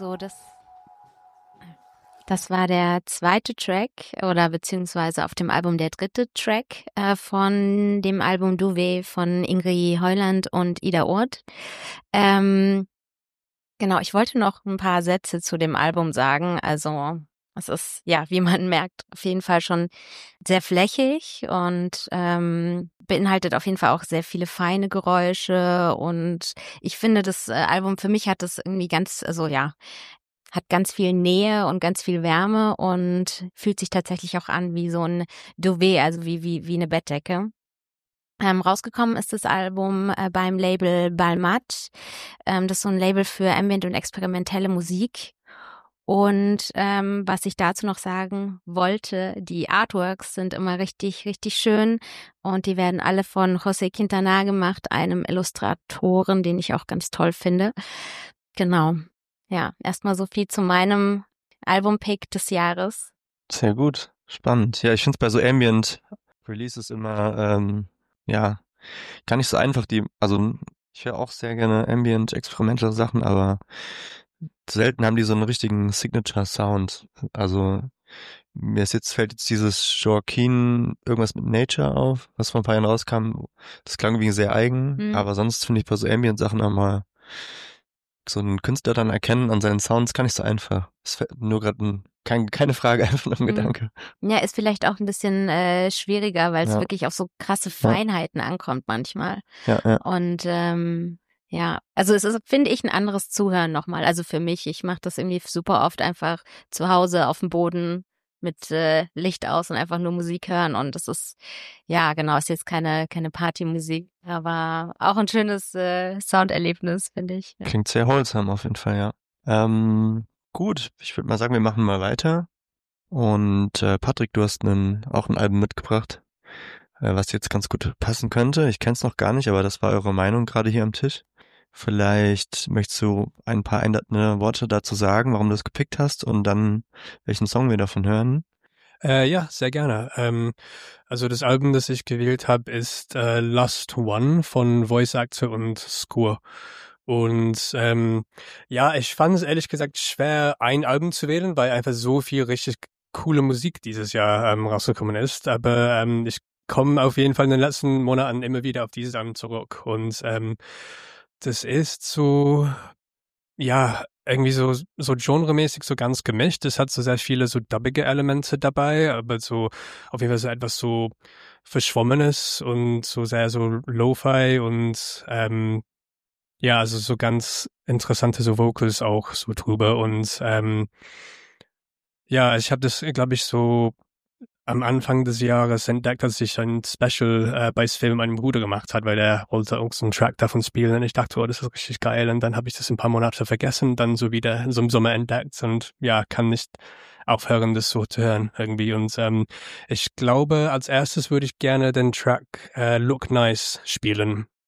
So, das war der zweite Track oder beziehungsweise auf dem Album der dritte Track von dem Album Duvet von Ingrid Heuland und Ida Oth. Genau, ich wollte noch ein paar Sätze zu dem Album sagen. Also es ist, ja, wie man merkt, auf jeden Fall schon sehr flächig und beinhaltet auf jeden Fall auch sehr viele feine Geräusche. Und ich finde, das Album, für mich hat das irgendwie ganz, also ja, hat ganz viel Nähe und ganz viel Wärme und fühlt sich tatsächlich auch an wie so ein Duvet, also wie eine Bettdecke. Rausgekommen ist das Album beim Label Balmat. Das ist so ein Label für Ambient und experimentelle Musik. Und was ich dazu noch sagen wollte, die Artworks sind immer richtig, richtig schön und die werden alle von José Quintana gemacht, einem Illustratoren, den ich auch ganz toll finde. Genau. Ja, erstmal so viel zu meinem Album-Pick des Jahres. Sehr gut, spannend. Ja, ich finde es bei so Ambient Releases immer, ja, gar nicht so einfach. Also ich höre auch sehr gerne Ambient Experimental Sachen, aber selten haben die so einen richtigen Signature Sound. Also fällt jetzt dieses Joaquin irgendwas mit Nature auf, was vor ein paar Jahren rauskam. Das klang irgendwie sehr eigen, aber sonst finde ich bei so Ambient Sachen auch mal so einen Künstler dann erkennen an seinen Sounds gar nicht so einfach. Es fällt nur gerade keine Frage, einfach nur ein Gedanke. Ja, ist vielleicht auch ein bisschen schwieriger, weil es Ja. wirklich auf so krasse Ja. Feinheiten ankommt manchmal. Ja. Und ja, also es ist, finde ich, ein anderes Zuhören nochmal. Also für mich, ich mache das irgendwie super oft einfach zu Hause auf dem Boden mit Licht aus und einfach nur Musik hören. Und das ist, ja, genau, ist jetzt keine Partymusik, aber auch ein schönes Sounderlebnis, finde ich. Ja. Klingt sehr holsam auf jeden Fall, ja. Gut, ich würde mal sagen, wir machen mal weiter. Und Patrick, du hast auch ein Album mitgebracht, was jetzt ganz gut passen könnte. Ich kenne es noch gar nicht, aber das war eure Meinung gerade hier am Tisch. Vielleicht möchtest du ein paar einleitende Worte dazu sagen, warum du es gepickt hast und dann welchen Song wir davon hören. Ja, sehr gerne. Also das Album, das ich gewählt habe, ist Last One von Voice Actor und Score. Und ja, ich fand es ehrlich gesagt schwer, ein Album zu wählen, weil einfach so viel richtig coole Musik dieses Jahr rausgekommen ist. Aber ich komme auf jeden Fall in den letzten Monaten immer wieder auf dieses Album zurück. Und das ist so, ja, irgendwie so genremäßig so ganz gemischt. Es hat so sehr viele so dubbige Elemente dabei, aber so auf jeden Fall so etwas so Verschwommenes und so sehr so Lo-Fi und ja, also so ganz interessante so Vocals auch so drüber und ja, ich habe das, glaube ich, so am Anfang des Jahres entdeckt, als ich ein Special bei Film meinem Bruder gemacht hat, weil der wollte auch so einen Track davon spielen und ich dachte, oh, das ist richtig geil und dann habe ich das ein paar Monate vergessen, dann so wieder so im Sommer entdeckt und ja, kann nicht aufhören, das so zu hören irgendwie und ich glaube, als erstes würde ich gerne den Track Look Nice spielen